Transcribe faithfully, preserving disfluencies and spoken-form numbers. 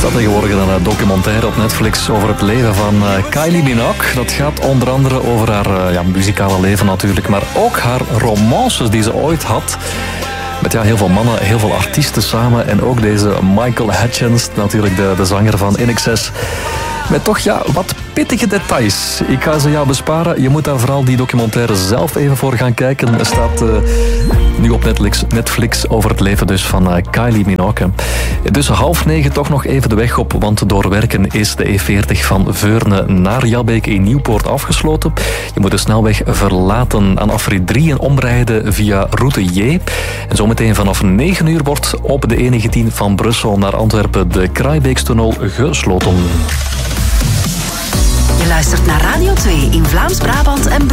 staat tegenwoordig een documentaire op Netflix over het leven van Kylie Minogue. Dat gaat onder andere over haar ja, muzikale leven natuurlijk, maar ook haar romances die ze ooit had. Met ja, heel veel mannen, heel veel artiesten samen. En ook deze Michael Hutchence, natuurlijk de, de zanger van I N X S. Met toch ja, wat pittige details. Ik ga ze jou besparen. Je moet daar vooral die documentaire zelf even voor gaan kijken. Er staat uh, nu op Netflix, Netflix over het leven dus van uh, Kylie Minogue. Dus half negen toch nog even de weg op, want door werken is de E veertig van Veurne naar Jabbeek in Nieuwpoort afgesloten. Je moet de snelweg verlaten aan afrit drie en omrijden via route J. En zometeen vanaf negen uur wordt op de E negentien van Brussel naar Antwerpen de Kraaibeekstunnel gesloten. Je luistert naar Radio twee in Vlaams-Brabant en Brussel.